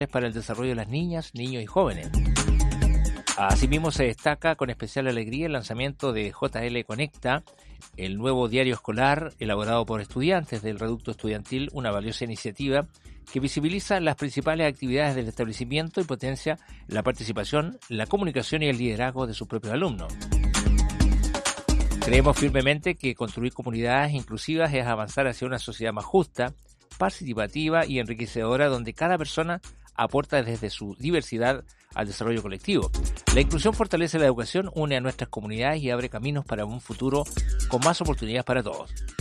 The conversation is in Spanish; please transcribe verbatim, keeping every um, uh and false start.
para el desarrollo de las niñas, niños y jóvenes. Asimismo, se destaca con especial alegría el lanzamiento de J L Conecta, el nuevo diario escolar elaborado por estudiantes del Reducto Estudiantil, una valiosa iniciativa que visibiliza las principales actividades del establecimiento y potencia la participación, la comunicación y el liderazgo de sus propios alumnos. Creemos firmemente que construir comunidades inclusivas es avanzar hacia una sociedad más justa, participativa y enriquecedora, donde cada persona aporta desde su diversidad al desarrollo colectivo. La inclusión fortalece la educación, une a nuestras comunidades y abre caminos para un futuro con más oportunidades para todos.